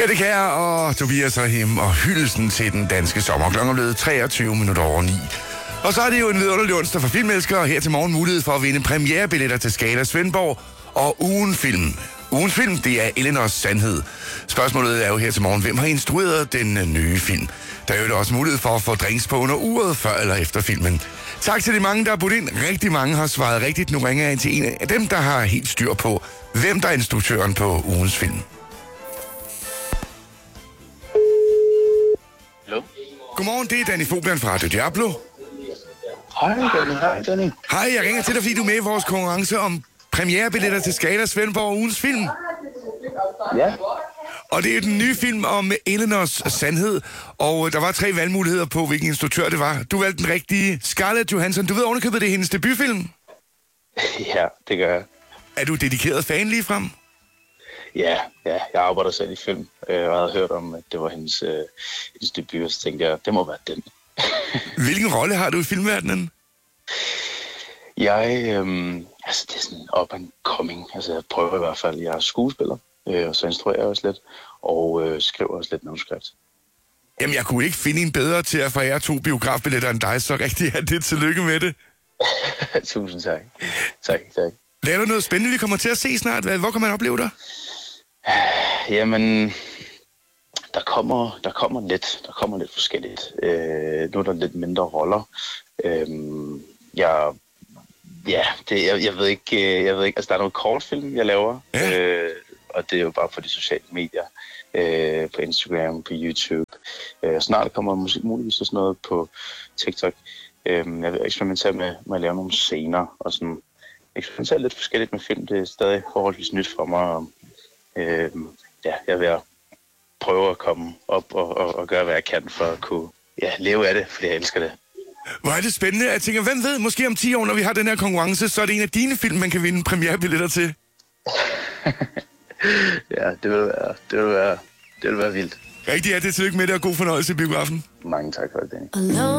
Det kan jeg, og Tobias Rahim og hyldelsen til den danske sommer. Klokken er blevet 23 minutter over 9. Og så er det jo en vidunderlig onsdag for filmelskere, og her til morgen mulighed for at vinde premierebilletter til Skala Svendborg og Ugen Film. Ugens film, det er Elinors Sandhed. Spørgsmålet er jo her til morgen, hvem har instrueret den nye film? Der er jo også mulighed for at få drinks på under uret før eller efter filmen. Tak til de mange, der har budt ind. Rigtig mange har svaret rigtigt. Nu ringer jeg ind til en af dem, der har helt styr på, hvem der er instruktøren på ugens film. Hallo? Godmorgen, det er Danny Fobian fra Radio Diablo. Hej Danny. Hej, jeg ringer til dig, fordi du er med i vores konkurrence om premierebilletter til Skala Svendborg og ugens film. Ja. Og det er den nye film om Elinors Sandhed, og der var 3 valgmuligheder på, hvilken instruktør det var. Du valgte den rigtige, Scarlett Johansson. Du ved ovenikøbet, det er hendes debutfilm. Ja, det gør jeg. Er du dedikeret fan lige frem? Ja, jeg arbejder selv i film, og jeg havde hørt om, at det var hendes debut, og så tænkte jeg, det må være den. Hvilken rolle har du i filmverdenen? Altså det er sådan up and coming. Altså jeg prøver i hvert fald, jeg er skuespiller, og så instruerer jeg også lidt, og skriver også lidt manuskript. Jamen, jeg kunne ikke finde en bedre til at forære 2 biografbilletter end dig, så rigtig er det. Tillykke med det. Tusind tak. Tak. Laver du noget spændende, vi kommer til at se snart? Hvor kan man opleve dig? Jamen, der kommer lidt forskelligt. Nu er der lidt mindre roller. Jeg ved ikke, altså der er noget kortfilm, jeg laver, ja. Og det er jo bare på de sociale medier, på Instagram, på YouTube. Snart kommer muligvis sådan noget på TikTok. Jeg vil eksperimentere med at lave nogle scener, og sådan eksperimentere lidt forskelligt med film. Det er stadig forholdsvis nyt for mig, og jeg vil prøve at komme op og gøre, hvad jeg kan for at kunne leve af det, fordi jeg elsker det. Hvor er det spændende. Jeg tænker, hvem ved, måske om 10 år, når vi har den her konkurrence, så er det en af dine film, man kan vinde premierebilletter til. Ja, det vil være vildt. Rigtig, ja, det er tillykke med det, og god fornøjelse i biografen. Mange tak for det, Danny.